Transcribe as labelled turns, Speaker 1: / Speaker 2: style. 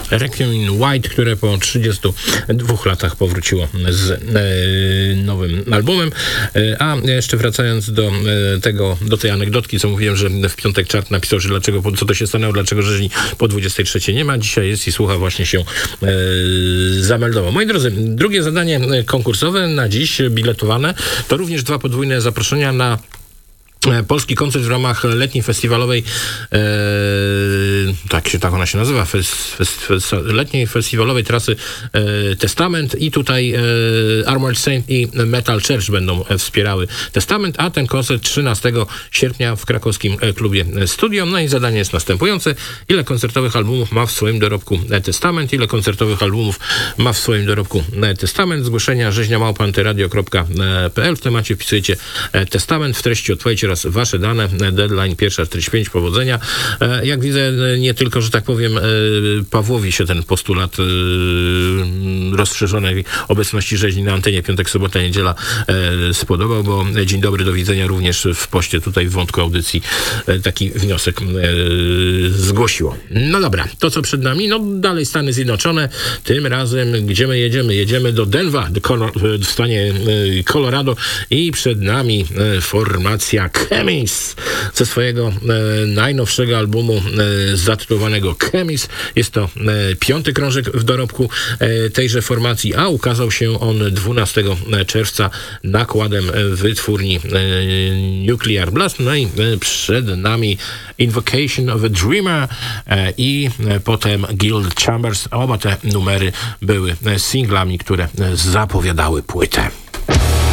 Speaker 1: Requiem in White, które po 32 latach powróciło z nowym albumem. A jeszcze wracając do tej anegdotki, co mówiłem, że w piątek Czart napisał, że co to się stanęło, dlaczego rzeźni po 23 nie ma. Dzisiaj jest i słucha, właśnie się zameldował. Moi drodzy, drugie zadanie konkursowe na dziś, biletowane, to również 2 podwójne zaproszenia na polski koncert w ramach letniej festiwalowej, tak ona się nazywa, letniej festiwalowej trasy Testament, i tutaj Armored Saint i Metal Church będą wspierały Testament, a ten koncert 13 sierpnia w krakowskim klubie Studio. No i zadanie jest następujące: ile koncertowych albumów ma w swoim dorobku Testament? Ile koncertowych albumów ma w swoim dorobku Testament? Zgłoszenia rzeźniamałpantyradio.pl. W temacie wpisujecie Testament, w treści odpowiecie oraz wasze dane, deadline 1:45, powodzenia. Jak widzę, nie tylko, że tak powiem, Pawłowi się ten postulat rozszerzonej obecności rzeźni na antenie piątek, sobota, niedziela spodobał, bo dzień dobry, do widzenia również w poście tutaj w wątku audycji taki wniosek zgłosiło. No dobra, to co przed nami? No dalej Stany Zjednoczone. Tym razem gdzie my jedziemy? Jedziemy do Denver, w stanie Colorado, i przed nami formacja Chemis ze swojego najnowszego albumu zatytułowanego Chemis. Jest to 5. krążek w dorobku tejże formacji, a ukazał się on 12 czerwca nakładem wytwórni Nuclear Blast. No i przed nami Invocation of a Dreamer i potem Guild Chambers. Oba te numery były singlami, które zapowiadały płytę.